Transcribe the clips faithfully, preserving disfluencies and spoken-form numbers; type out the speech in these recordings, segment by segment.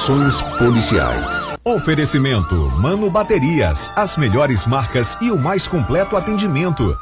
Informações policiais. Oferecimento Mano Baterias, as melhores marcas e o mais completo atendimento.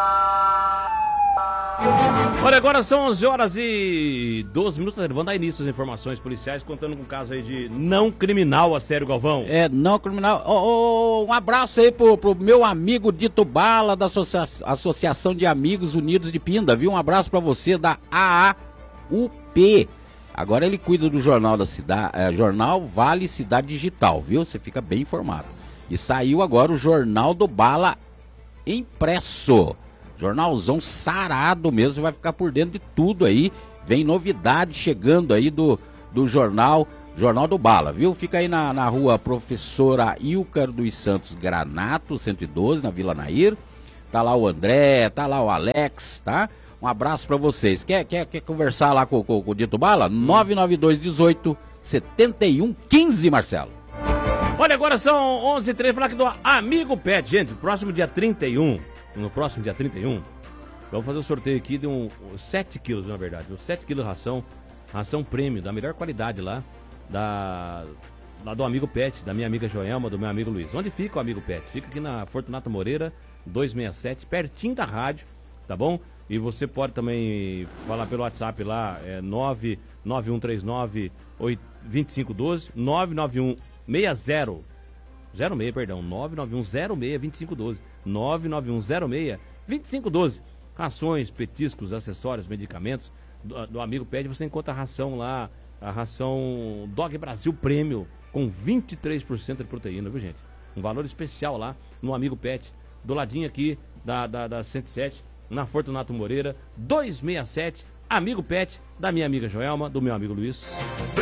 Olha, agora são onze horas e doze minutos. Vamos dar início às informações policiais, contando com um caso aí de não criminal, a sério, Galvão. É, não criminal. Oh, oh, um abraço aí pro, pro meu amigo Dito Bala, da Associa... Associação de Amigos Unidos de Pinda, viu? Um abraço pra você, da A A U P. Agora ele cuida do jornal da cidade, é, jornal Vale Cidade Digital, viu? Você fica bem informado. E saiu agora o Jornal do Bala impresso. Jornalzão sarado mesmo, você vai ficar por dentro de tudo aí. Vem novidade chegando aí do, do jornal, Jornal do Bala, viu? Fica aí na, na rua Professora Ilcar dos Santos Granato, cento e doze, na Vila Nair. Tá lá o André, tá lá o Alex, tá? Um abraço pra vocês. Quer, quer, quer conversar lá com, com, com o Dito Bala? nove nove dois um oito sete um um cinco, Marcelo. Olha, agora são onze e três, falar aqui do Amigo Pet, gente, próximo dia trinta e um. No próximo dia trinta e um, vamos fazer um sorteio aqui de um, sete quilos, na verdade. sete quilos de ração, ração prêmio, da melhor qualidade lá, da, lá do Amigo Pet, da minha amiga Joelma, do meu amigo Luiz. Onde fica o Amigo Pet? Fica aqui na Fortunato Moreira, duzentos e sessenta e sete, pertinho da rádio, tá bom? E você pode também falar pelo WhatsApp lá, é nove nove um três nove dois cinco um dois, nove nove um seis zero zero seis, perdão, nove nove um zero seis dois cinco um dois, nove nove um zero seis dois cinco um dois. Rações, petiscos, acessórios, medicamentos do, do Amigo Pet, você encontra a ração lá, a ração Dog Brasil Prêmio, com vinte e três por cento de proteína, viu, gente? Um valor especial lá no Amigo Pet, do ladinho aqui da, da, da cento e sete, na Fortunato Moreira, duzentos e sessenta e sete, Amigo Pet, da minha amiga Joelma, do meu amigo Luiz.